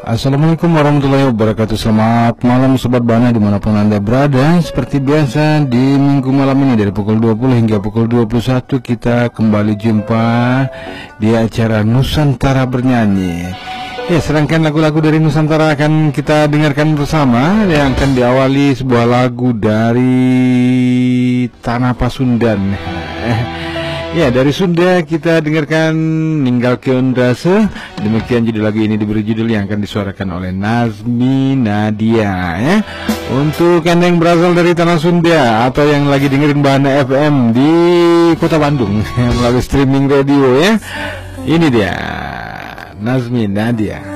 Assalamualaikum warahmatullahi wabarakatuh. Selamat malam Sobat Bana dimanapun Anda berada. Seperti biasa di minggu malam ini dari pukul 20 hingga pukul 21 kita kembali jumpa di acara Nusantara Bernyanyi. Ya, serangkaian lagu-lagu dari Nusantara akan kita dengarkan bersama. Yang akan diawali sebuah lagu dari Tanah Pasundan. Ya, dari Sunda kita dengarkan Ninggal Keundrase. Demikian judul lagu ini diberi judul yang akan disuarakan oleh Nazmi Nadia ya. Untuk Anda yang berasal dari Tanah Sunda atau yang lagi dengerin Bana FM di Kota Bandung melalui streaming radio ya. Ini dia Nazmi Nadia.